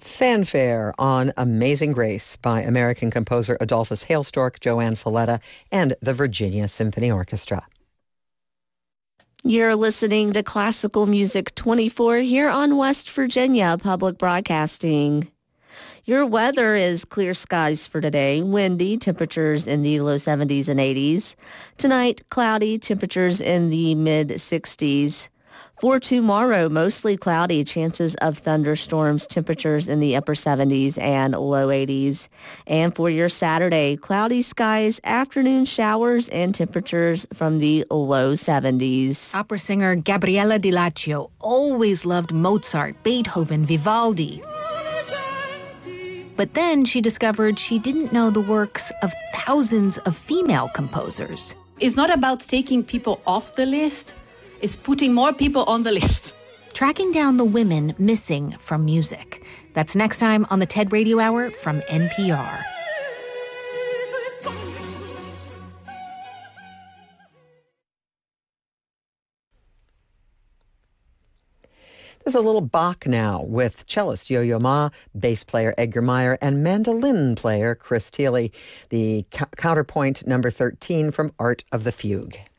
Fanfare on Amazing Grace by American composer Adolphus Hailstork, Joanne Falletta, and the Virginia Symphony Orchestra. You're listening to Classical Music 24 here on West Virginia Public Broadcasting. Your weather is clear skies for today, windy, temperatures in the low 70s and 80s. Tonight, cloudy, temperatures in the mid-60s. For tomorrow, mostly cloudy, chances of thunderstorms, temperatures in the upper 70s and low 80s. And for your Saturday, cloudy skies, afternoon showers, and temperatures from the low 70s. Opera singer Gabriella Di Laccio always loved Mozart, Beethoven, Vivaldi. But then she discovered she didn't know the works of thousands of female composers. It's not about taking people off the list. It's putting more people on the list. Tracking down the women missing from music. That's next time on the TED Radio Hour from NPR. There's a little Bach now with cellist Yo-Yo Ma, bass player Edgar Meyer, and mandolin player Chris Thile. The counterpoint number 13 from Art of the Fugue.